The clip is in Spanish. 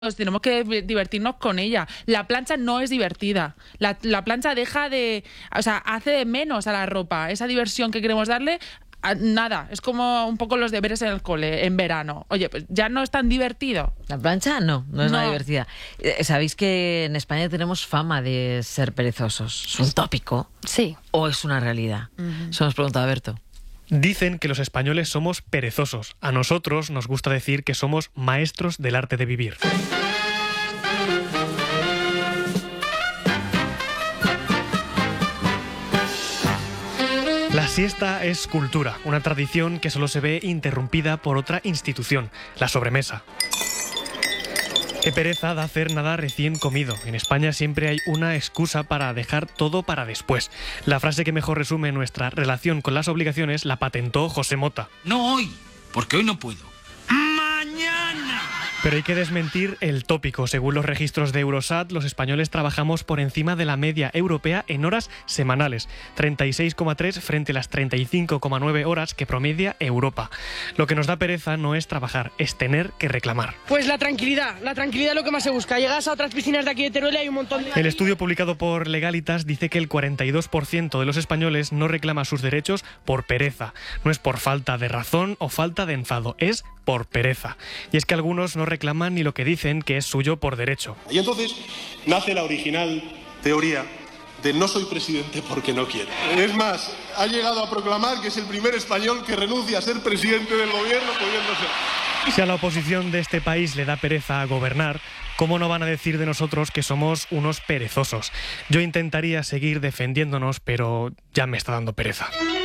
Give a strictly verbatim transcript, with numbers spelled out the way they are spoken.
Pues tenemos que divertirnos con ella. La plancha no es divertida. La, la plancha deja de... O sea, hace de menos a la ropa. Esa diversión que queremos darle, a, nada. Es como un poco los deberes en el cole, en verano. Oye, pues ya no es tan divertido. La plancha no, no es No. nada divertida. Eh, ¿Sabéis que en España tenemos fama de ser perezosos? ¿Es un tópico Sí. o es una realidad? Uh-huh. Eso nos pregunta Berto. Dicen que los españoles somos perezosos. A nosotros nos gusta decir que somos maestros del arte de vivir. La siesta es cultura, una tradición que solo se ve interrumpida por otra institución, la sobremesa. Qué pereza da hacer nada recién comido. En España siempre hay una excusa para dejar todo para después. La frase que mejor resume nuestra relación con las obligaciones la patentó José Mota. No hoy, porque hoy no puedo. ¡Mañana! Pero hay que desmentir el tópico. Según los registros de Eurostat, los españoles trabajamos por encima de la media europea en horas semanales, treinta y seis coma tres frente a las treinta y cinco coma nueve horas que promedia Europa. Lo que nos da pereza no es trabajar, es tener que reclamar. Pues la tranquilidad, la tranquilidad es lo que más se busca. Llegas a otras piscinas de aquí de Teruel y hay un montón de... El estudio publicado por Legalitas dice que el cuarenta y dos por ciento de los españoles no reclama sus derechos por pereza. No es por falta de razón o falta de enfado, es por pereza. Y es que algunos no reclaman ni lo que dicen que es suyo por derecho. Y entonces nace la original teoría de no soy presidente porque no quiero. Es más, ha llegado a proclamar que es el primer español que renuncia a ser presidente del gobierno pudiendo ser. Si a la oposición de este país le da pereza a gobernar, ¿cómo no van a decir de nosotros que somos unos perezosos? Yo intentaría seguir defendiéndonos, pero ya me está dando pereza.